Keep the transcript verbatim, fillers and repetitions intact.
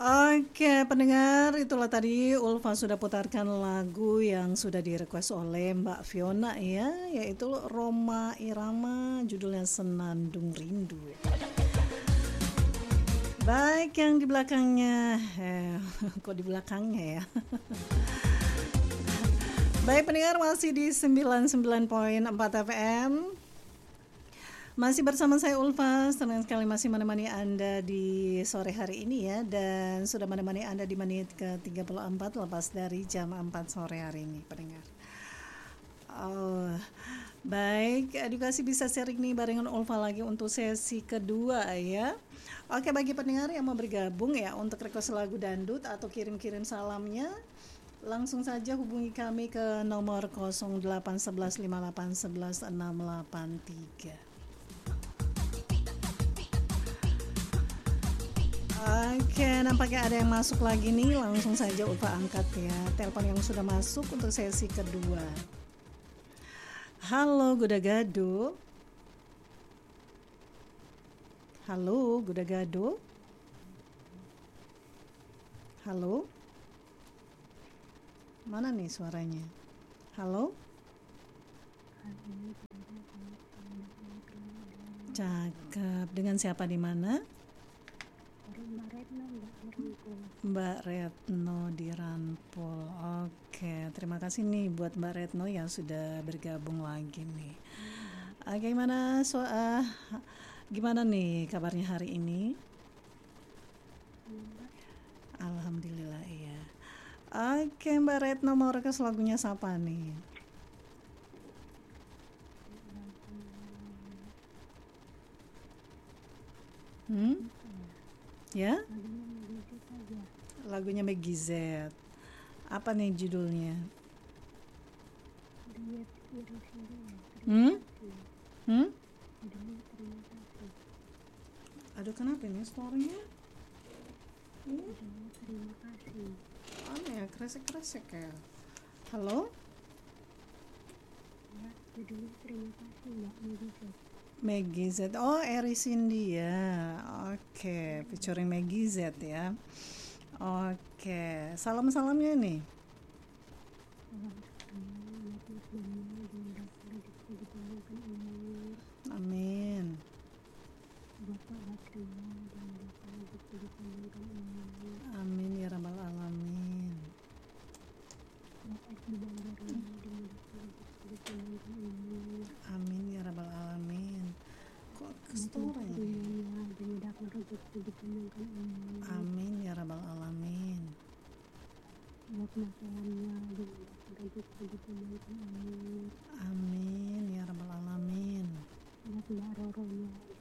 Oke, pendengar, itulah tadi Ulfa sudah putarkan lagu yang sudah direquest oleh Mbak Fiona ya, yaitu Rhoma Irama, judulnya Senandung Rindu. Baik, yang di belakangnya, eh, kok di belakangnya ya? Baik pendengar, masih di sembilan puluh sembilan koma empat F M. Masih bersama saya Ulfa, senang sekali masih menemani Anda di sore hari ini ya. Dan sudah menemani Anda di menit ke tiga puluh empat lepas dari jam empat sore hari ini pendengar. Oh, baik, edukasi bisa sharing nih barengan Ulfa lagi untuk sesi kedua ya. Oke, bagi pendengar yang mau bergabung ya untuk request lagu dangdut atau kirim-kirim salamnya, langsung saja hubungi kami ke nomor nol delapan satu satu lima delapan satu satu enam delapan tiga. Oke, nampaknya ada yang masuk lagi nih. Langsung saja Ulfa angkat ya telepon yang sudah masuk untuk sesi kedua. Halo Guda Gado. Halo Guda Gado. Halo. Mana nih suaranya? Halo. Cakep. Dengan siapa di mana? Mbak Retno di Ranpol. Oke, terima kasih nih buat Mbak Retno yang sudah bergabung lagi nih. Uh, gimana so, uh, gimana nih kabarnya hari ini? Alhamdulillah iya. Oke Mbak Retno, mau request lagunya siapa nih? Hmm? Ya? Lagunya Meggy Z. Apa nih judulnya? Hmm? Hmm? Aduh, kenapa ini suaranya? Hmm? Aneh ya, kresek-kresek ya. Halo? Meggy Z. Oh, Eri Cindy ya. Oke, featuring Meggy Z ya. Oke, salam-salamnya nih. Amin. Amin ya rabbal alamin. Amin ya rabbal alamin. Kok kestoran ya? Amin ya rabbal alamin. Amin ya rabbal alamin.